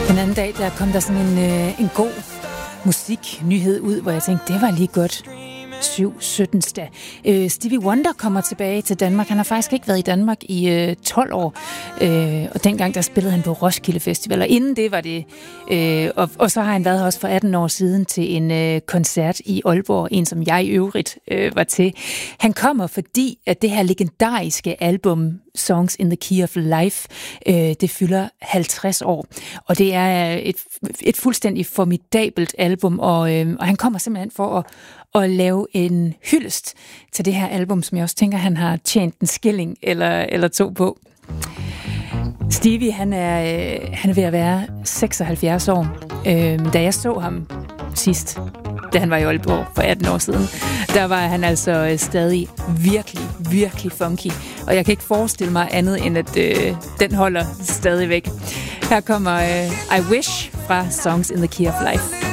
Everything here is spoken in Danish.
Den anden dag, der kom der sådan en god musiknyhed ud, hvor jeg tænkte, det var lige godt. 7/17. Stevie Wonder kommer tilbage til Danmark. Han har faktisk ikke været i Danmark i 12 år. Og dengang, der spillede han på Roskilde Festival. Og inden det var det... Og så har han været her også for 18 år siden til en koncert i Aalborg. En, som jeg i øvrigt var til. Han kommer, fordi at det her legendariske album, Songs in the Key of Life, det fylder 50 år. Og det er et fuldstændig formidabelt album. Og han kommer simpelthen for at lave en hyldest til det her album, som jeg også tænker, han har tjent en skilling eller to på. Stevie, han er ved at være 76 år. Da jeg så ham sidst, da han var i Aalborg for 18 år siden, der var han altså stadig virkelig, virkelig funky. Og jeg kan ikke forestille mig andet, end at den holder stadigvæk. Her kommer I Wish fra Songs in the Key of Life.